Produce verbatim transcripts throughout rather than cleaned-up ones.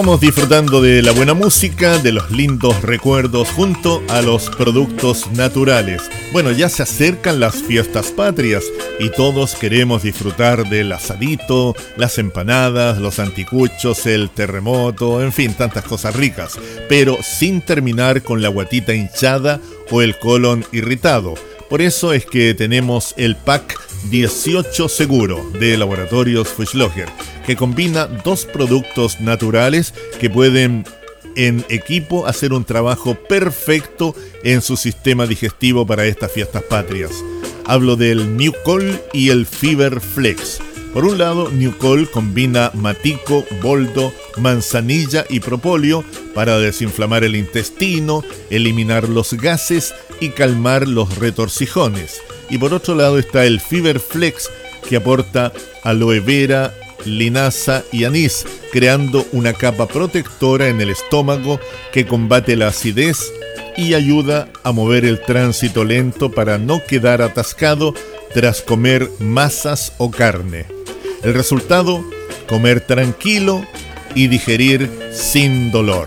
Estamos disfrutando de la buena música, de los lindos recuerdos junto a los productos naturales. Bueno, ya se acercan las fiestas patrias y todos queremos disfrutar del asadito, las empanadas, los anticuchos, el terremoto, en fin, tantas cosas ricas, pero sin terminar con la guatita hinchada o el colon irritado. Por eso es que tenemos el pack dieciocho Seguro de Laboratorios Fuchsloger, que combina dos productos naturales que pueden en equipo hacer un trabajo perfecto en su sistema digestivo para estas fiestas patrias. Hablo del Nucol y el Fiber Flex. Por un lado, Nucol combina matico, boldo, manzanilla y propóleo para desinflamar el intestino, eliminar los gases y calmar los retorcijones. Y por otro lado está el Fiber Flex, que aporta aloe vera, linaza y anís, creando una capa protectora en el estómago que combate la acidez y ayuda a mover el tránsito lento para no quedar atascado tras comer masas o carne. El resultado, comer tranquilo y digerir sin dolor.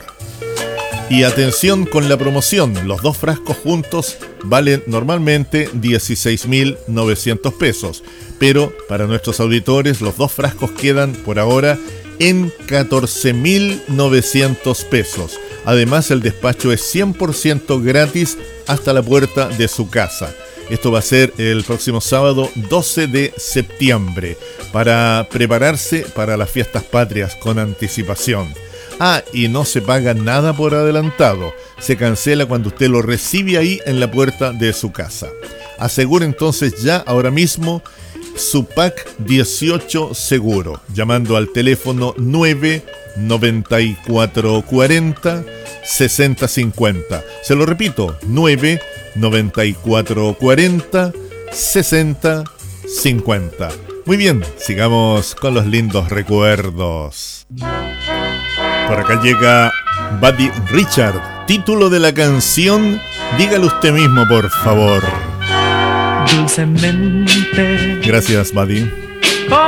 Y atención con la promoción, los dos frascos juntos valen normalmente dieciséis mil novecientos pesos, pero para nuestros auditores los dos frascos quedan por ahora en catorce mil novecientos pesos. Además, el despacho es cien por ciento gratis hasta la puerta de su casa. Esto va a ser el próximo sábado doce de septiembre para prepararse para las fiestas patrias con anticipación. Ah, y no se paga nada por adelantado. Se cancela cuando usted lo recibe ahí en la puerta de su casa. Asegure entonces ya, ahora mismo, su pack dieciocho Seguro, llamando al teléfono nueve noventa y cuatro cuarenta sesenta cincuenta. Se lo repito, nueve noventa y cuatro cuarenta sesenta cincuenta. Muy bien, sigamos con los lindos recuerdos. Por acá llega Buddy Richard. Título de la canción, dígalo usted mismo, por favor. Dulcemente. Gracias, Buddy.